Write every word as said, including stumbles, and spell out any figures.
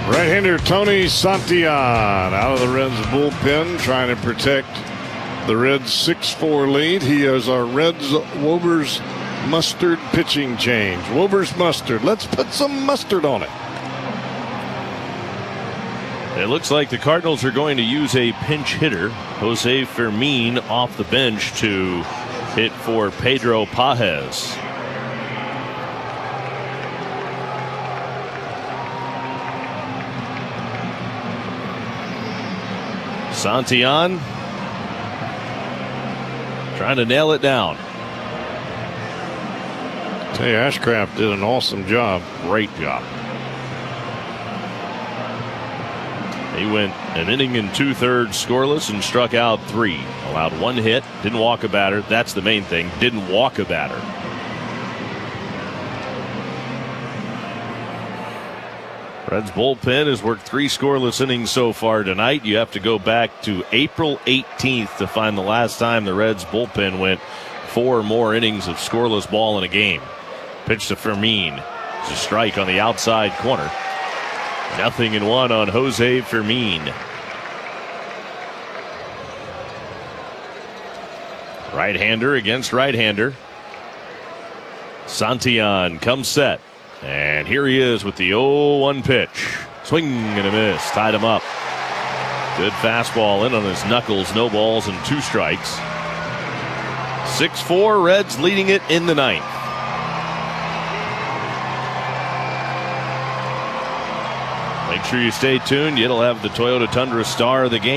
Right-hander Tony Santillan out of the Reds bullpen trying to protect the Reds six four lead. He is our Reds Wober's mustard pitching change. Wober's mustard. Let's put some mustard on it. It looks like the Cardinals are going to use a pinch hitter, Jose Fermin, off the bench to hit for Pedro Pages. Santillan trying to nail it down. Tell you, Ashcraft did an awesome job. Great job. He went an inning and two-thirds scoreless and struck out three. Allowed one hit, didn't walk a batter. That's the main thing. Didn't walk a batter. Reds bullpen has worked three scoreless innings so far tonight. You have to go back to April eighteenth to find the last time the Reds bullpen went four or more innings of scoreless ball in a game. Pitch to Fermin. It's a strike on the outside corner. Nothing in one on Jose Fermin. Right-hander against right-hander. Santillan comes set. And here he is with the oh one pitch. Swing and a miss. Tied him up. Good fastball in on his knuckles. No balls and two strikes. six four, Reds leading it in the ninth. Make sure you stay tuned. It'll have the Toyota Tundra star of the game.